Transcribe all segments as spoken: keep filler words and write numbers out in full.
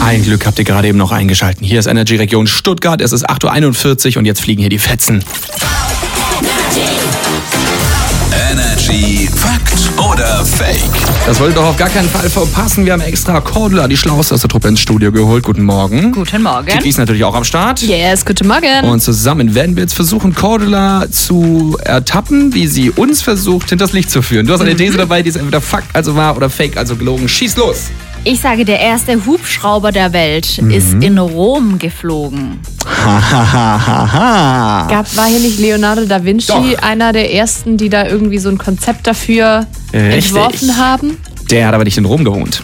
Ein Glück habt ihr gerade eben noch eingeschalten. Hier ist Energy Region Stuttgart. Es ist acht Uhr einundvierzig und jetzt fliegen hier die Fetzen. Energy Fakt oder Fake? Das wollt ihr doch auf gar keinen Fall verpassen. Wir haben extra Cordula, die Schlauste aus der Truppe, ins Studio geholt. Guten Morgen. Guten Morgen. Kiki ist natürlich auch am Start. Yes, guten Morgen. Und zusammen werden wir jetzt versuchen, Cordula zu ertappen, wie sie uns versucht, hinters Licht zu führen. Du hast eine These dabei, die ist entweder Fakt, also wahr, oder Fake, also gelogen. Schieß los. Ich sage, der erste Hubschrauber der Welt Mhm. ist in Rom geflogen. Hahaha. Gab, war hier nicht Leonardo da Vinci Doch. einer der ersten, die da irgendwie so ein Konzept dafür Richtig. entworfen haben? Der hat aber nicht in Rom gewohnt.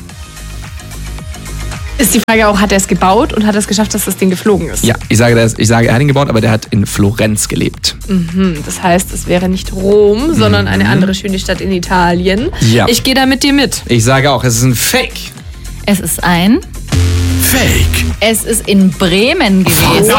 Ist die Frage auch, hat er es gebaut und hat er es geschafft, dass das Ding geflogen ist? Ja, ich sage, das, ich sage, er hat ihn gebaut, aber der hat in Florenz gelebt. Mhm, das heißt, es wäre nicht Rom, sondern eine andere schöne Stadt in Italien. Ja. Ich gehe da mit dir mit. Ich sage auch, es ist ein Fake. Es ist ein... Fake. Es ist in Bremen gewesen.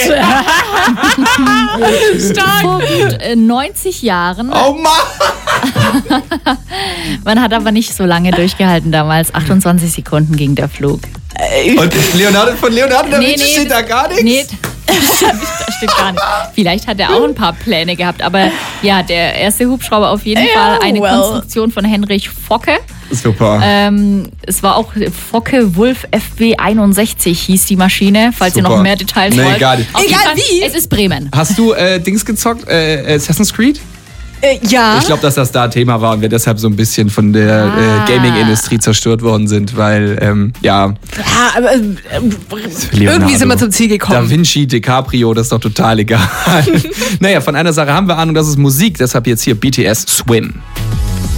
Vor gut äh, neunzig Jahren. Oh Mann! Man hat aber nicht so lange durchgehalten damals. achtundzwanzig Sekunden ging der Flug. Und Leonardo von Leonardo da Nee, Vinci nee, steht da gar nichts? Nee, das stimmt gar nicht. Vielleicht hat er auch ein paar Pläne gehabt, aber ja, der erste Hubschrauber auf jeden Ja, Fall eine well. Konstruktion von Henrich Focke. Super. Ähm, es war auch Focke Wulf F W einundsechzig hieß die Maschine, falls Super. ihr noch mehr Details Nee, wollt. gar nicht. Auf jeden Egal Fall, wie. Es ist Bremen. Hast du äh, Dings gezockt? Äh, Assassin's Creed? Äh, ja. Ich glaube, dass das da Thema war und wir deshalb so ein bisschen von der Ah. äh, Gaming-Industrie zerstört worden sind, weil, ähm, ja, ja, aber äh, Leonardo, irgendwie sind wir zum Ziel Da gekommen. Vinci, DiCaprio, das ist doch total egal. Naja, von einer Sache haben wir Ahnung, das ist Musik, deshalb jetzt hier B T S Swim.